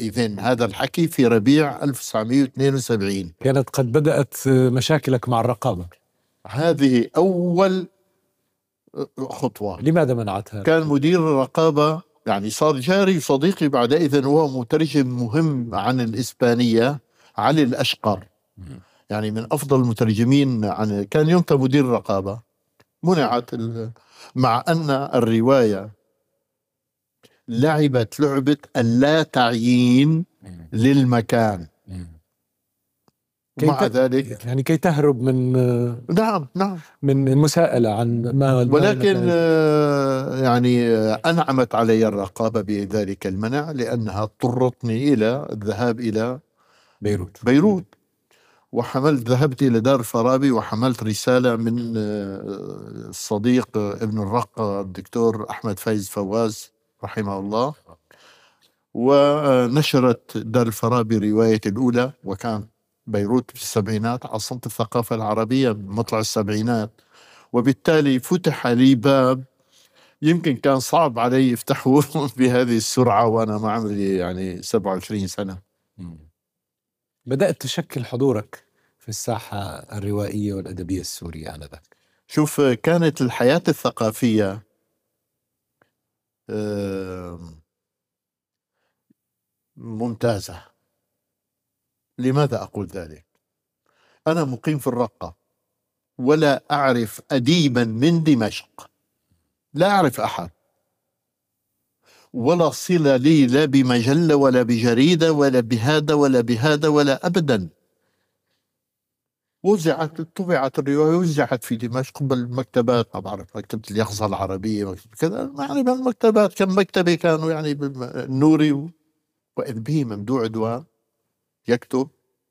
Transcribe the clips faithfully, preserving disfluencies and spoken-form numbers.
يومئذ، هذا الحكي في ربيع ألف وتسعمائة واثنين وسبعين. كانت قد بدأت مشاكلك مع الرقابة. هذه أول خطوة. لماذا منعتها؟ كان مدير الرقابة يعني صار جاري صديقي بعدئذ، هو مترجم مهم عن الإسبانية، علي الأشقر، يعني من أفضل المترجمين عن، كان ينطى مدير الرقابة. منعت ال... مع أن الرواية لعبت لعبة اللا تعيين للمكان. مع ذلك يعني كي تهرب من نعم نعم من المساءلة عن ما، ولكن يعني أنعمت علي الرقابة بذلك المنع، لأنها اضطرتني إلى الذهاب إلى بيروت بيروت وحملت ذهبت إلى دار الفارابي وحملت رسالة من الصديق ابن الرقة الدكتور أحمد فايز فواز رحمه الله، ونشرت دار الفارابي رواية الأولى، وكان بيروت في السبعينات عاصمة الثقافة العربية مطلع السبعينات، وبالتالي فتح لي باب يمكن كان صعب علي يفتحه بهذه السرعة وأنا ما عمري يعني سبعة وعشرين سنة. بدأت تشكل حضورك في الساحة الروائية والأدبية السورية آنذاك. شوف، كانت الحياة الثقافية ممتازة. لماذا أقول ذلك؟ أنا مقيم في الرقة ولا أعرف أديبا من دمشق، لا أعرف أحد، ولا صلة لي لا بمجلة ولا بجريدة ولا بهذا ولا بهذا ولا أبدا. وزعت طبعت الرواية وزعت في دمشق بالمكتبات، ما بعرف مكتبة اليقظة العربية كذا، يعني بالمكتبات كم مكتبة كانوا يعني بالنوري، وإذ به ممدوح عدوان يكتب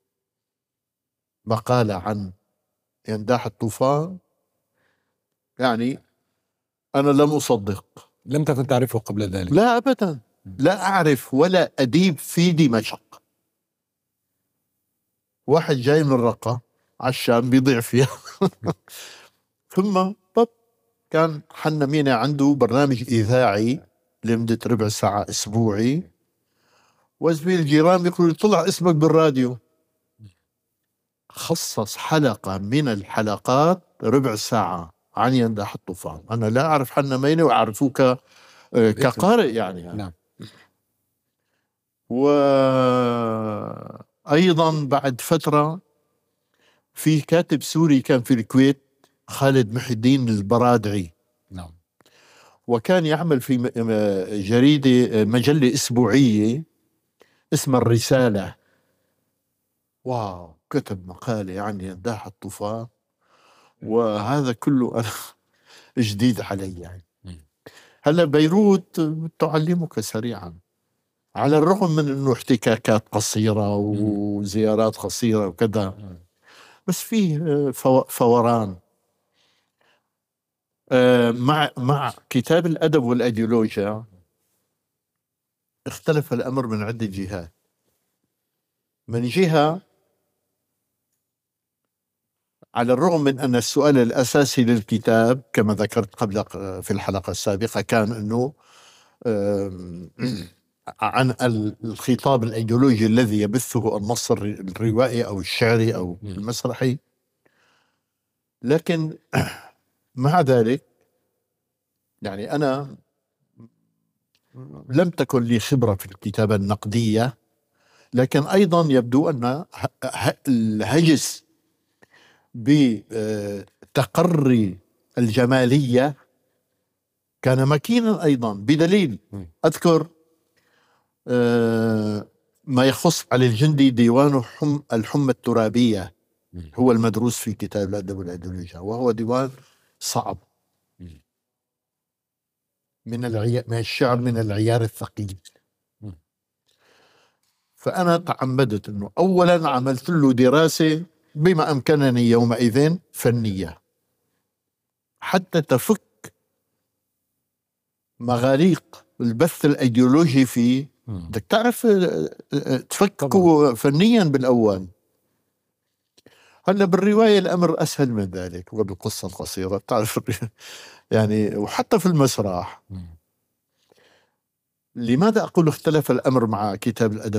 مقالة عن ينداح الطوفان. يعني أنا لم أصدق. لم تكن تعرفه قبل ذلك؟ لا أبدا، لا أعرف ولا أديب في دمشق. واحد جاي من الرقة على الشام بيضيع فيها ثم طب كان حنا مينا عنده برنامج إذاعي لمدة ربع ساعة أسبوعي، وزميل الجيران يقول طلع اسمك بالراديو، خصص حلقة من الحلقات ربع ساعة عن ينداح الطوفان. أنا لا أعرف حنا مينة وأعرفوك كقارئ يعني, يعني. نعم. وأيضا بعد فترة في كاتب سوري كان في الكويت، خالد محي الدين البرادعي، نعم، وكان يعمل في جريدة مجلة أسبوعية اسمها الرسالة. واو، كتب مقالة عن ينداح الطوفان، وهذا كله أنا جديد علي يعني. هلا بيروت تعلمك سريعا، على الرغم من انه احتكاكات قصيرة وزيارات قصيرة وكذا، بس فيه فوران. مع مع كتاب الأدب والأيديولوجيا اختلف الأمر من عدة جهات. من جهة، على الرغم من أن السؤال الأساسي للكتاب كما ذكرت قبل في الحلقة السابقة كان أنه عن الخطاب الأيديولوجي الذي يبثه النص الروائي أو الشعري أو المسرحي، لكن مع ذلك يعني أنا لم تكن لي خبرة في الكتابة النقدية، لكن أيضا يبدو أن الهجس بتقري الجمالية كان مكينا أيضا، بدليل أذكر ما يخص علي الجندي ديوان حم الحمى الترابية، هو المدروس في كتاب الأدب والأيديولوجيا، وهو ديوان صعب من العيار، من الشعر من العيار الثقيل. فأنا تعمدت أنه أولا عملت له دراسة بما أمكنني يومئذ فنية حتى تفك مغاليق البث الأيديولوجي في، بدك تعرف تفكه فنيا بالأول. هلا بالرواية الأمر أسهل من ذلك، وبالقصة القصيرة بتعرف يعني، وحتى في المسرح. لماذا أقول اختلف الأمر مع كتاب الأدب